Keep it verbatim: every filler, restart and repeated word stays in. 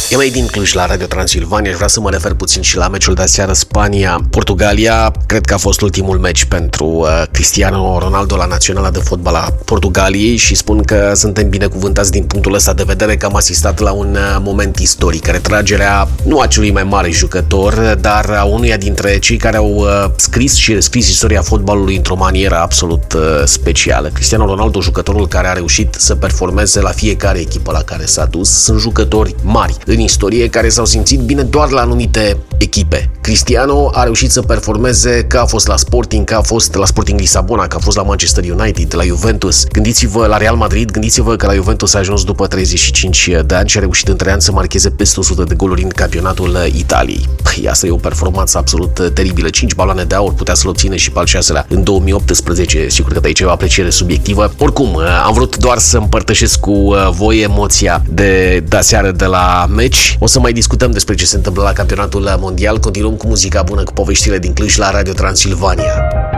E mai din Cluj la Radio Transilvania. Vreau să mă refer puțin și la meciul de aseară Spania-Portugalia. Cred că a fost ultimul meci pentru uh, Cristiano Ronaldo la Naționala de Fotbal a Portugaliei și spun că suntem binecuvântați din punctul ăsta de vedere că am asistat la un uh, moment istoric. Retragerea nu a celui mai mare jucător, dar a unuia dintre cei care au uh, scris și rescris istoria fotbalului într-o manieră absolut uh, specială. Cristiano Ronaldo, jucătorul care a reușit să performeze la fiecare echipă la care s-a dus. Sunt jucători mari în istorie care s-au simțit bine doar la anumite echipe. Cristiano a reușit să performeze că a fost la Sporting, că a fost la Sporting Lisabona, că a fost la Manchester United, la Juventus. Gândiți-vă la Real Madrid, gândiți-vă că la Juventus a ajuns după treizeci și cinci de ani și a reușit în trei ani să marcheze peste o sută de goluri în campionatul Italiei. Păi, asta e o performanță absolut teribilă. cinci baloane de aur, putea să-l obține și pe al șaselea în două mii optsprezece. Sigur că aici e o apreciere subiectivă. Oricum, am vrut doar să împărtășesc cu voi emoția de de-aseară de la meci. O să mai discutăm despre ce se întâmplă la campionatul mondial. Continuăm cu muzica bună, cu poveștile din Cluj la Radio Transilvania.